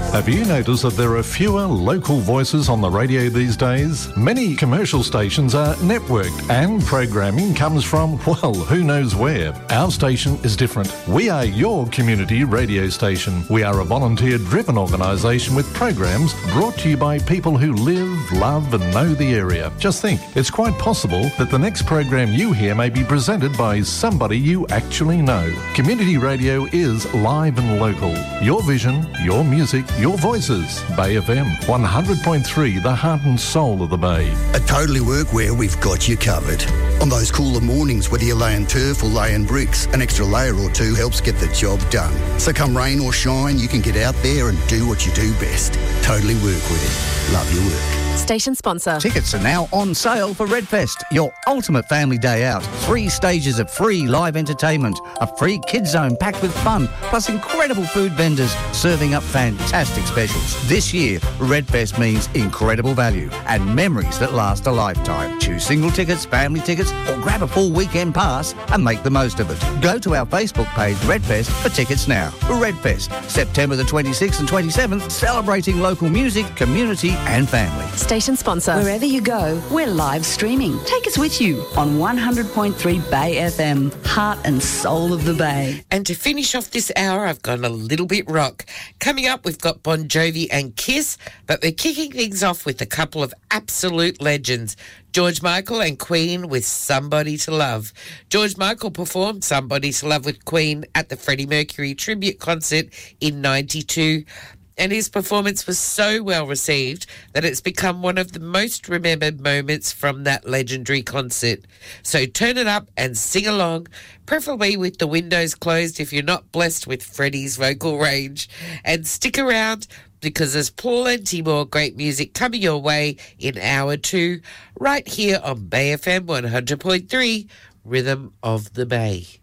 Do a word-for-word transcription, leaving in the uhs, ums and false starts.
Have you noticed that there are fewer local voices on the radio these days? Many commercial stations are networked and programming comes from, well, who knows where. Our station is different. We are your community radio station. We are a volunteer-driven organisation with programs brought to you by people who live, love and know the area. Just think, it's quite possible that the next program you hear may be presented by somebody you actually know. Community radio is live and local. Your vision, your music, your voices. Bay F M, one hundred point three, the heart and soul of the Bay. At Totally Workwear, we've got you covered. On those cooler mornings, whether you're laying turf or laying bricks, an extra layer or two helps get the job done. So come rain or shine, you can get out there and do what you do best. Totally Workwear. Love your work. Station sponsor. Tickets are now on sale for Redfest, your ultimate family day out. Three stages of free live entertainment, a free kids zone packed with fun, plus incredible food vendors serving up fantastic specials. This year, Redfest means incredible value and memories that last a lifetime. Choose single tickets, family tickets, or grab a full weekend pass and make the most of it. Go to our Facebook page, Redfest, for tickets now. Redfest, September the twenty-sixth and twenty-seventh, celebrating local music, community and family. Station sponsor. Wherever you go, we're live streaming. Take us with you on one hundred point three Bay F M, heart and soul of the Bay. And to finish off this hour, I've gone a little bit rock. Coming up, we've got Bon Jovi and Kiss, but we're kicking things off with a couple of absolute legends. George Michael and Queen with Somebody to Love. George Michael performed Somebody to Love with Queen at the Freddie Mercury tribute concert in ninety-two. And his performance was so well received that it's become one of the most remembered moments from that legendary concert. So turn it up and sing along, preferably with the windows closed if you're not blessed with Freddie's vocal range. And stick around because there's plenty more great music coming your way in hour two, right here on Bay F M one hundred point three, Rhythm of the Bay.